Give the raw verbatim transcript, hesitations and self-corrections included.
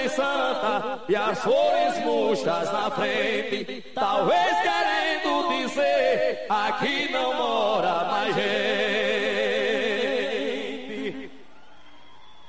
santa e as flores murchas na frente, talvez querendo dizer, aqui não mora mais gente.